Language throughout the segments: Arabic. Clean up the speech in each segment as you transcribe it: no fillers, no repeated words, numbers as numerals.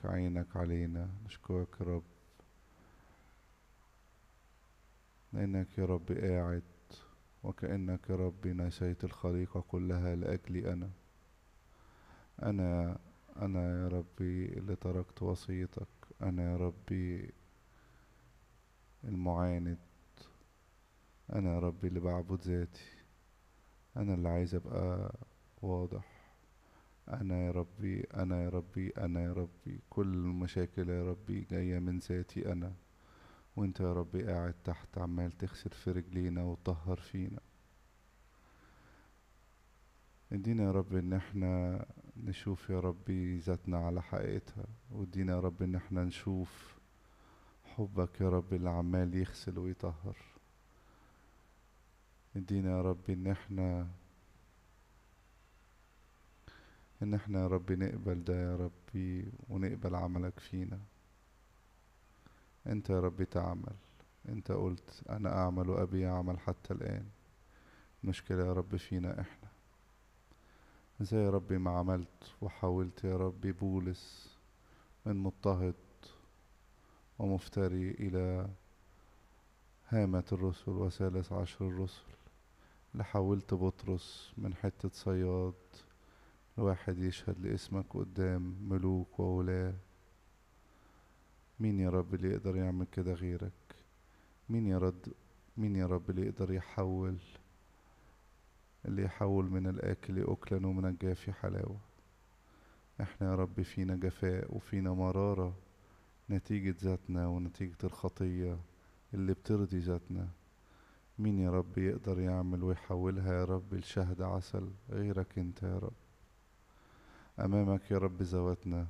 عينك علينا. نشكرك يا رب لأنك يا رب قاعد، وكأنك يا رب نسيت الخليقة كلها لأجلي أنا. أنا أنا يا ربي اللي تركت وصيتك. أنا يا ربي المعاند. أنا يا ربي اللي بعبد ذاتي. أنا اللي عايز أبقى واضح. أنا يا ربي أنا يا ربي أنا يا ربي كل المشاكل يا ربي جاية من ذاتي أنا. وانت يا ربي قاعد تحت عمال تغسل في رجلينا وتطهر فينا. ادينا يا رب ان احنا نشوف يا ربي ذاتنا على حقيقتها، وادينا يا رب ان احنا نشوف حبك يا رب اللي عمال يغسل ويطهر. ادينا يا رب ان احنا يا رب نقبل ده يا ربي، ونقبل عملك فينا. انت يا رب تعمل. انت قلت انا اعمل وابي يعمل حتى الان. المشكلة يا رب فينا احنا. زي يا ربي ما عملت وحاولت يا ربي بولس من مضطهد ومفتري إلى هامة الرسل وثالث عشر الرسل، لحولت بطرس من حتة صياد لواحد يشهد لاسمك قدام ملوك وولاة. مين يا رب اللي يقدر يعمل كده غيرك؟ مين يا رب مين يا رب اللي يقدر يحول من الآكل أكلا ومن الجافي حلاوة؟ احنا يا رب فينا جفاء وفينا مرارة، نتيجة ذاتنا ونتيجة الخطية اللي بترضي ذاتنا. مين يا رب يقدر يعمل ويحولها يا رب لشهد عسل غيرك انت يا رب؟ امامك يا رب ذواتنا،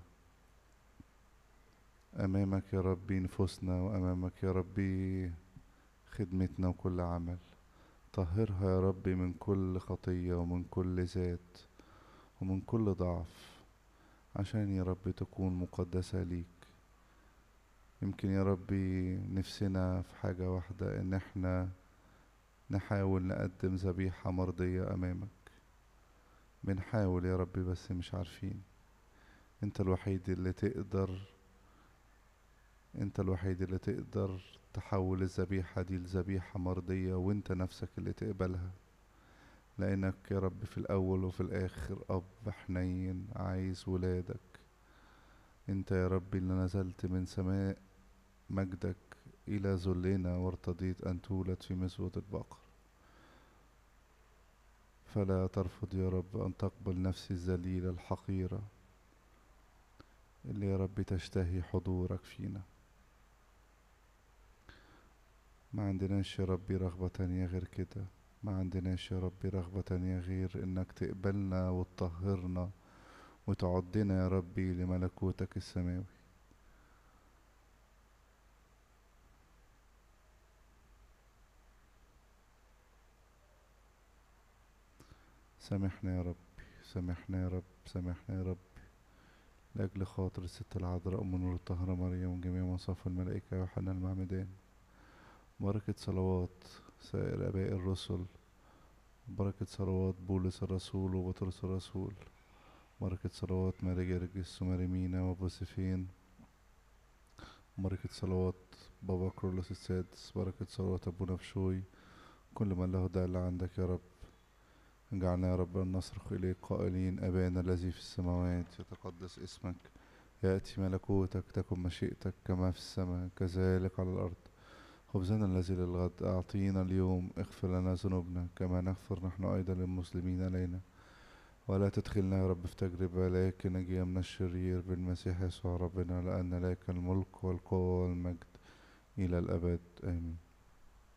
امامك يا رب نفوسنا، وامامك يا رب خدمتنا وكل عمل. طهرها يا رب من كل خطية ومن كل ذات ومن كل ضعف، عشان يا رب تكون مقدسة ليك. يمكن يا ربي نفسنا في حاجة واحدة، ان احنا نحاول نقدم ذبيحة مرضية امامك. بنحاول يا ربي بس مش عارفين. انت الوحيد اللي تقدر انت الوحيد اللي تقدر تحول الذبيحة دي لذبيحة مرضية، وانت نفسك اللي تقبلها. لانك يا رب في الاول وفي الاخر اب حنين عايز ولادك. انت يا رب اللي نزلت من سماء مجدك الى ذلنا، وارتضيت ان تولد في مسوة البقر. فلا ترفض يا رب ان تقبل نفسي الذليلة الحقيرة اللي يا رب تشتهي حضورك فينا. ما عندناش يا ربي رغبة تانية غير كده. ما عندناش يا ربي رغبة تانية غير انك تقبلنا وتطهرنا وتعدنا يا ربي لملكوتك السماوي. سامحنا يا رب. سامحنا يا رب. سامحنا يا رب. لأجل خاطر الست العذراء أم نور الطاهرة مريم وجميع مصاف الملائكة ويوحنا المعمدان. بركة صلوات سائر آباء الرسل. بركة صلوات بولس الرسول وبطرس الرسول. بركة صلوات ماري جرجس وماري مينا وبوسيفين. بركة صلوات بابا كرولوس السادس. بركة صلوات أبونا بشوي. كل من له داعي عندك يا رب. اجعلنا يا رب أن نصرخ إليك قائلين: أبانا الذي في السماوات يتقدس اسمك، يأتي ملكوتك، تكن مشيئتك كما في السماء كذلك على الأرض. خبزنا الذي للغد أعطينا اليوم. اغفر لنا ذنوبنا كما نغفر نحن أيضا للمسلمين علينا. ولا تدخلنا يا رب في تجربة، لكن نجينا من الشرير بالمسيح يسوع ربنا، لأن لك الملك والقوة والمجد إلى الأبد آمين.